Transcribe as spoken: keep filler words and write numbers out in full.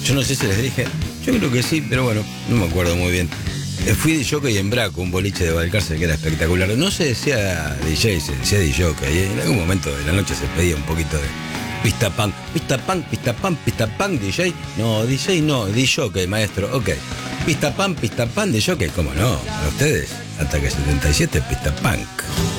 Yo no sé si les dije, yo creo que sí, pero bueno, no me acuerdo muy bien. Eh, Fui de jockey en Braco, un boliche de Balcarce que era espectacular. No se decía D J, se decía de jockey. En algún momento de la noche se pedía un poquito de pista punk. Pista punk, pista punk, pista punk, D J. No, D J no, D jockey, maestro. Ok. Pista punk, pista punk, D jockey. ¿Cómo no? A ustedes, hasta que setenta y siete, pista punk.